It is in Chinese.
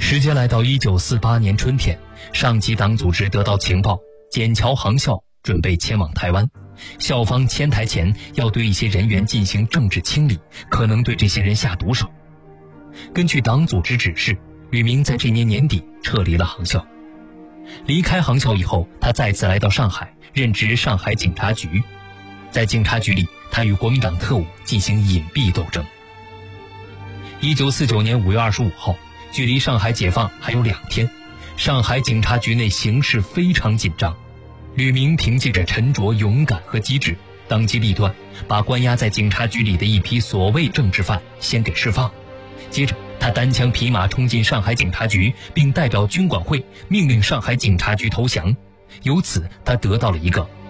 时间来到1948年春天，上级党组织得到情报，笕桥航校准备前往台湾，校方迁台前要对一些人员进行政治清理，可能对这些人下毒手。根据党组织指示，吕明在这年年底撤离了航校。离开航校以后，他再次来到上海，任职上海警察局。在警察局里，他与国民党特务进行隐蔽斗争。1949年5月25号，距离上海解放还有2天，上海警察局内形势非常紧张。吕明凭借着沉着、勇敢和机智，当机立断，把关押在警察局里的一批所谓政治犯先给释放。接着，他单枪匹马冲进上海警察局，并代表军管会命令上海警察局投降。由此，他得到了一个